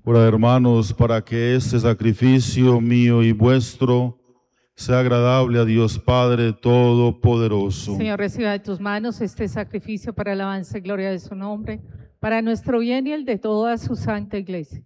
Orad, hermanos, para que este sacrificio mío y vuestro sea agradable a Dios Padre Todopoderoso. Señor, reciba de tus manos este sacrificio para alabanza y gloria de su nombre, para nuestro bien y el de toda su santa iglesia.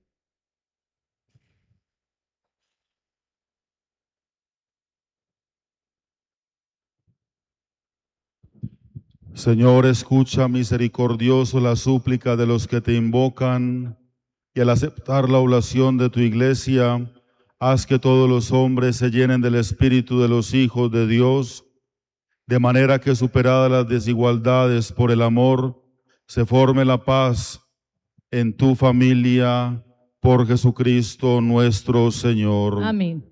Señor, escucha misericordioso la súplica de los que te invocan, y al aceptar la oblación de tu iglesia, haz que todos los hombres se llenen del espíritu de los hijos de Dios, de manera que, superadas las desigualdades por el amor, se forme la paz en tu familia, por Jesucristo nuestro Señor. Amén.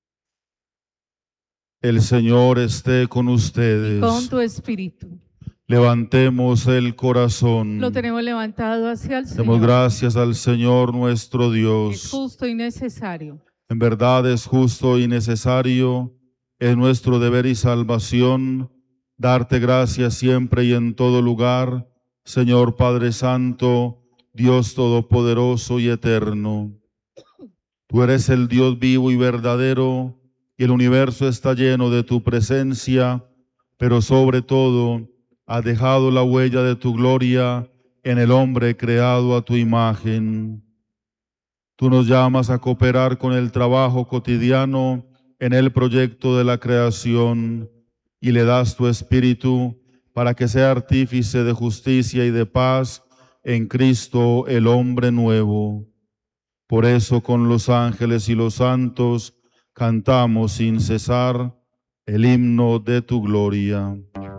El Señor esté con Y ustedes. con tu espíritu. Levantemos el corazón. Lo tenemos levantado hacia el Demos Señor. gracias al Señor nuestro Es Dios. justo y necesario. En verdad es justo y necesario, es nuestro deber y salvación, darte gracias siempre y en todo lugar, Señor Padre Santo, Dios Todopoderoso y Eterno. Tú eres el Dios vivo y verdadero, y el universo está lleno de tu presencia, pero sobre todo has dejado la huella de tu gloria en el hombre creado a tu imagen. Tú nos llamas a cooperar con el trabajo cotidiano en el proyecto de la creación y le das tu espíritu para que sea artífice de justicia y de paz en Cristo el hombre nuevo. Por eso con los ángeles y los santos cantamos sin cesar el himno de tu gloria.